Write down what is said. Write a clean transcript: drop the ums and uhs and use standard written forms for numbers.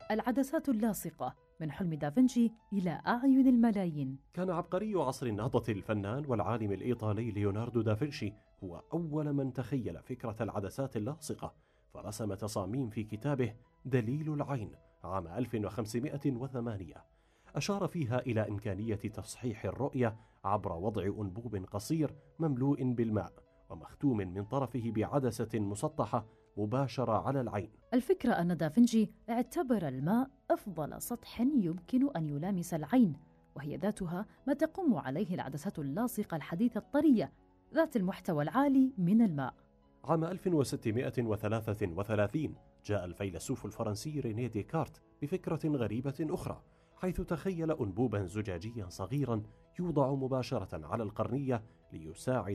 العدسات اللاصقة من حلم دافنشي إلى أعين الملايين. كان عبقري عصر النهضة الفنان والعالم الإيطالي ليوناردو دافنشي هو أول من تخيل فكرة العدسات اللاصقة، فرسم تصاميم في كتابه دليل العين عام 1508 أشار فيها إلى إمكانية تصحيح الرؤية عبر وضع أنبوب قصير مملوء بالماء ومختوم من طرفه بعدسة مسطحة مباشرة على العين. الفكرة أن دافنشي اعتبر الماء أفضل سطح يمكن أن يلامس العين، وهي ذاتها ما تقوم عليه العدسات اللاصقة الحديثة الطرية ذات المحتوى العالي من الماء. عام 1633 جاء الفيلسوف الفرنسي رينيه ديكارت بفكرة غريبة أخرى، حيث تخيل أنبوبا زجاجيا صغيرا يوضع مباشرة على القرنية ليساعد